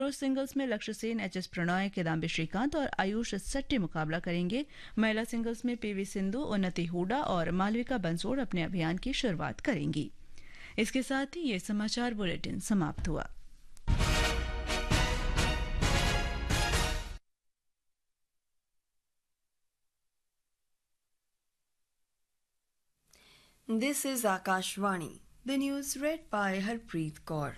पुरुष सिंगल्स में लक्ष्य सेन, एच.एस. प्रणॉय, किदाम्बी श्रीकांत और आयुष शेट्टी मुकाबला करेंगे। महिला सिंगल्स में पी.वी. सिंधु, उन्नति हुडा और मालविका बंसोड़ अपने अभियान की शुरुआत करेंगी। इसके साथ ही ये समाचार बुलेटिन समाप्त हुआ। This is Akashvani. The news read by Harpreet Kaur.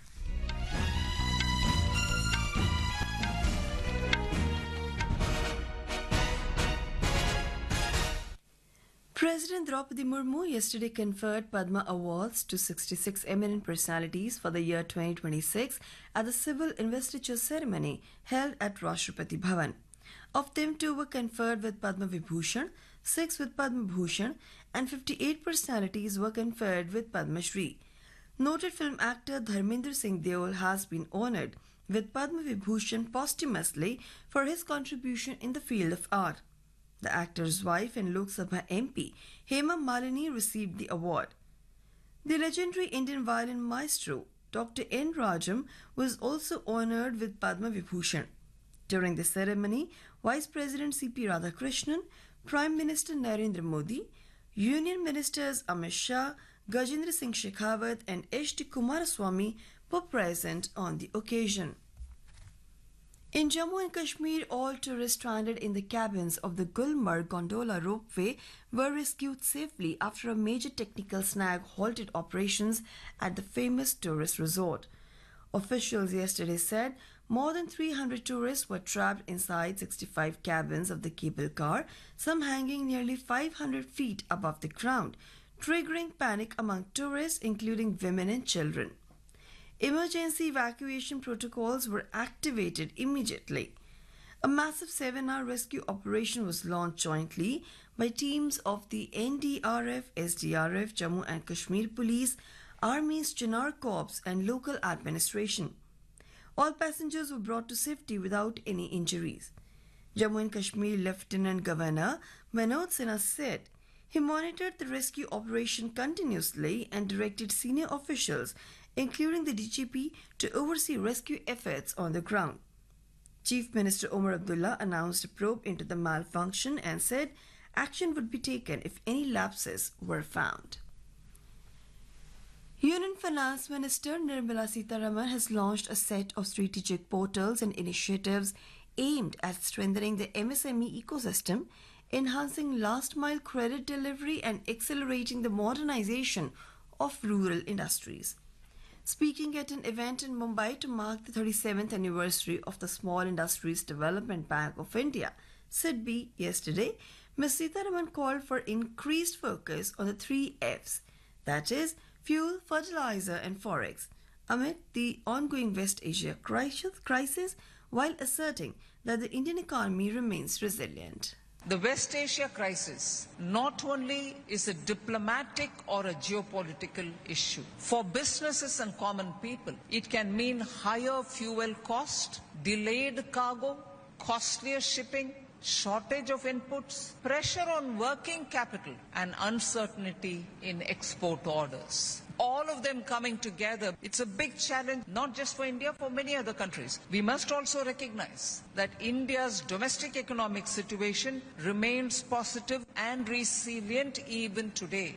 President Draupadi Murmu yesterday conferred Padma Awards to 66 eminent personalities for the year 2026 at the civil investiture ceremony held at Rashtrapati Bhavan. Of them, 2 were conferred with Padma Vibhushan, 6 with Padma Bhushan, and 58 personalities were conferred with Padma Shri. Noted film actor Dharmendra Singh Deol has been honoured with Padma Vibhushan posthumously for his contribution in the field of art. The actor's wife and Lok Sabha MP Hema Malini received the award. The legendary Indian violin maestro Dr. N. Rajam was also honoured with Padma Vibhushan. During the ceremony, Vice President C.P. Radhakrishnan, Prime Minister Narendra Modi, Union Ministers Amit Shah, Gajendra Singh Shekhawat and H.D. Kumaraswamy were present on the occasion. In Jammu and Kashmir, all tourists stranded in the cabins of the Gulmarg gondola ropeway were rescued safely after a major technical snag halted operations at the famous tourist resort. Officials yesterday said more than 300 tourists were trapped inside 65 cabins of the cable car, some hanging nearly 500 feet above the ground, triggering panic among tourists, including women and children. Emergency evacuation protocols were activated immediately. A massive 7-hour rescue operation was launched jointly by teams of the NDRF, SDRF, Jammu and Kashmir Police, Army's Chinar Corps and local administration. All passengers were brought to safety without any injuries. Jammu and Kashmir Lieutenant Governor Manoj Sinha said he monitored the rescue operation continuously and directed senior officials, including the DGP, to oversee rescue efforts on the ground. Chief Minister Omar Abdullah announced a probe into the malfunction and said action would be taken if any lapses were found. Union Finance Minister Nirmala Sitharaman has launched a set of strategic portals and initiatives aimed at strengthening the MSME ecosystem, enhancing last-mile credit delivery and accelerating the modernization of rural industries. Speaking at an event in Mumbai to mark the 37th anniversary of the Small Industries Development Bank of India, SIDBI, yesterday, Ms. Sitharaman called for increased focus on the 3 Fs, that is, fuel, fertilizer and forex, amid the ongoing West Asia crisis, while asserting that the Indian economy remains resilient. The West Asia crisis not only is a diplomatic or a geopolitical issue. For businesses and common people, it can mean higher fuel cost, delayed cargo, costlier shipping, shortage of inputs, pressure on working capital, and uncertainty in export orders. All of them coming together, it's a big challenge, not just for India, for many other countries. We must also recognize that India's domestic economic situation remains positive and resilient even today.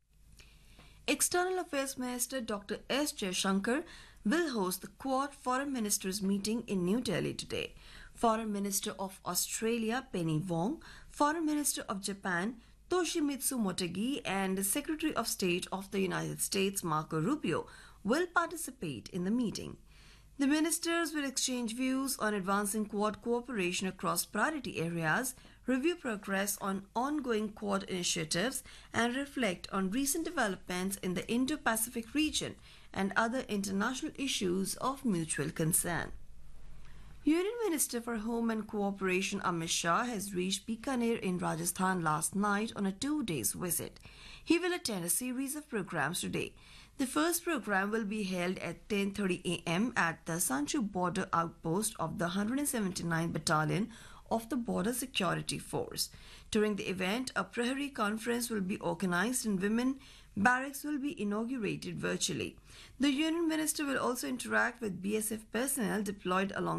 External Affairs Minister Dr. S. Jaishankar will host the Quad Foreign Ministers meeting in New Delhi today. Foreign Minister of Australia Penny Wong, Foreign Minister of Japan Toshimitsu Motegi and Secretary of State of the United States Marco Rubio will participate in the meeting. The ministers will exchange views on advancing Quad cooperation across priority areas, review progress on ongoing Quad initiatives, and reflect on recent developments in the Indo-Pacific region and other international issues of mutual concern. Union Minister for Home and Cooperation Amit Shah has reached Bikaner in Rajasthan last night on a 2-day visit. He will attend a series of programs today. The first program will be held at 10:30 a.m. at the Sanchu border outpost of the 179th Battalion of the Border Security Force. During the event, a Prahari conference will be organized and women barracks will be inaugurated virtually. The Union Minister will also interact with BSF personnel deployed along